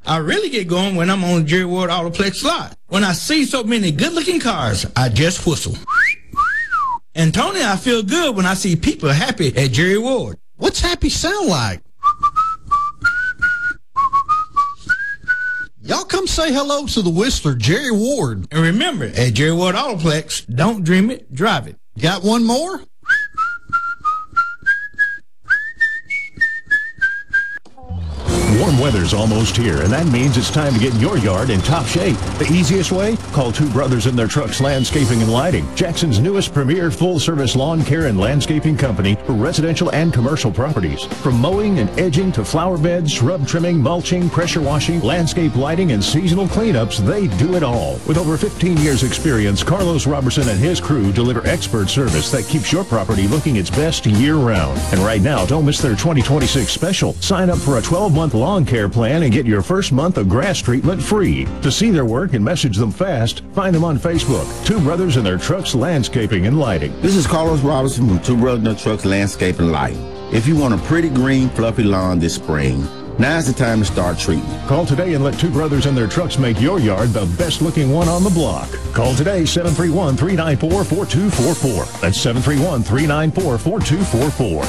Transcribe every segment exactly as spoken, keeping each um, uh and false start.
I really get going when I'm on the Jerry Ward Autoplex lot. When I see so many good-looking cars, I just whistle. And Tony, I feel good when I see people happy at Jerry Ward. What's happy sound like? Y'all come say hello to the Whistler, Jerry Ward. And remember, at Jerry Ward Autoplex, don't dream it, drive it. Got one more? Warm weather's almost here, and that means it's time to get your yard in top shape. The easiest way? Call Two Brothers and Their Trucks Landscaping and Lighting, Jackson's newest premier full-service lawn care and landscaping company for residential and commercial properties. From mowing and edging to flower beds, shrub trimming, mulching, pressure washing, landscape lighting, and seasonal cleanups, they do it all. With over fifteen years experience, Carlos Robertson and his crew deliver expert service that keeps your property looking its best year-round. And right now, don't miss their twenty twenty-six special. Sign up for a twelve-month lawn care plan and get your first month of grass treatment free. To see their work and message them fast, find them on Facebook. Two Brothers and Their Trucks Landscaping and Lighting. This is Carlos Robinson from Two Brothers and Their Trucks Landscaping and Lighting. If you want a pretty green, fluffy lawn this spring, now's the time to start treating. Call today and let Two Brothers and Their Trucks make your yard the best looking one on the block. Call today, seven three one, three nine four, four two four four. That's seven three one, three nine four, four two four four.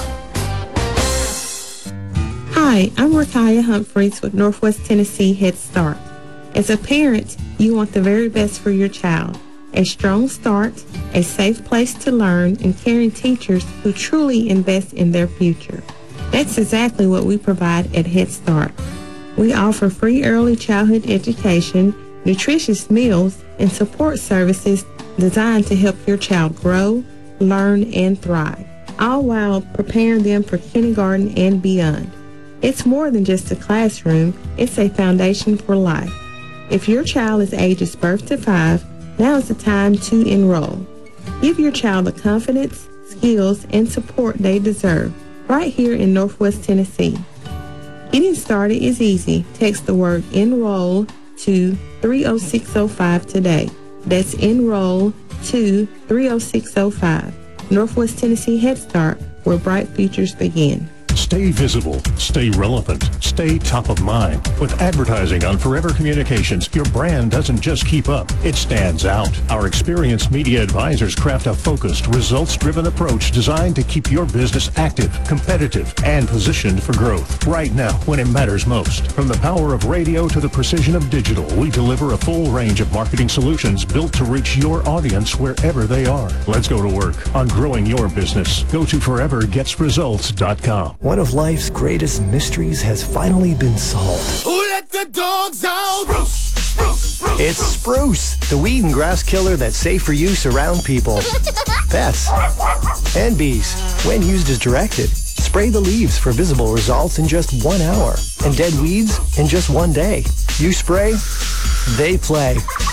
Hi, I'm Rakaya Humphreys with Northwest Tennessee Head Start. As a parent, you want the very best for your child. A strong start, a safe place to learn, and caring teachers who truly invest in their future. That's exactly what we provide at Head Start. We offer free early childhood education, nutritious meals, and support services designed to help your child grow, learn, and thrive, all while preparing them for kindergarten and beyond. It's more than just a classroom, it's a foundation for life. If your child is ages birth to five, now is the time to enroll. Give your child the confidence, skills, and support they deserve right here in Northwest Tennessee. Getting started is easy. Text the word enroll to three oh six oh five today. That's enroll to three oh six oh five. Northwest Tennessee Head Start, where bright futures begin. Stay visible, stay relevant, stay top of mind. With advertising on Forever Communications, your brand doesn't just keep up, it stands out. Our experienced media advisors craft a focused, results-driven approach designed to keep your business active, competitive, and positioned for growth. Right now, when it matters most. From the power of radio to the precision of digital, we deliver a full range of marketing solutions built to reach your audience wherever they are. Let's go to work on growing your business. Go to forever gets results dot com. One of life's greatest mysteries has finally been solved. Who let the dogs out? Spruce, spruce, spruce. It's Spruce, the weed and grass killer that's safe for use around people, pets, and bees. When used as directed, spray the leaves for visible results in just one hour, and dead weeds in just one day. You spray, they play.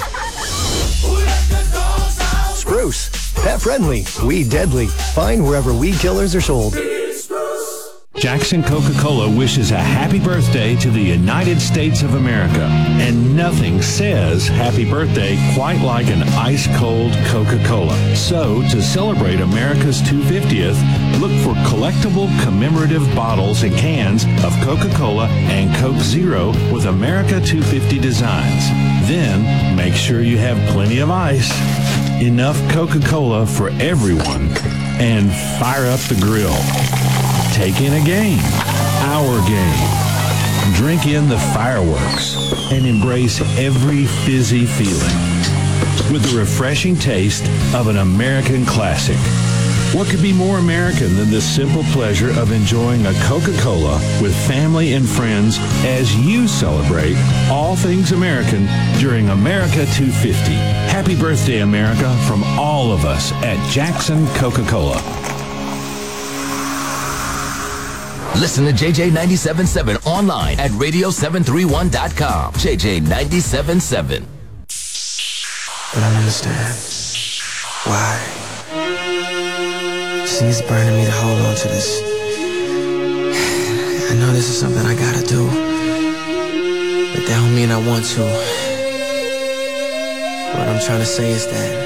Who let the dogs out? Spruce, pet friendly, weed deadly. Find wherever weed killers are sold. Jackson Coca-Cola wishes a happy birthday to the United States of America. And nothing says happy birthday quite like an ice-cold Coca-Cola. So, to celebrate America's two hundred fiftieth, look for collectible commemorative bottles and cans of Coca-Cola and Coke Zero with America two hundred fifty designs. Then, make sure you have plenty of ice, enough Coca-Cola for everyone, and fire up the grill. Take in a game, our game. Drink in the fireworks and embrace every fizzy feeling with the refreshing taste of an American classic. What could be more American than the simple pleasure of enjoying a Coca-Cola with family and friends as you celebrate all things American during America two hundred fifty. Happy birthday, America, from all of us at Jackson Coca-Cola. Listen to J J ninety-seven point seven online at radio seven three one dot com. J J ninety-seven point seven. But I don't understand why. She's burning me to hold on to this. I know this is something I gotta do, but that don't mean I want to. What I'm trying to say is that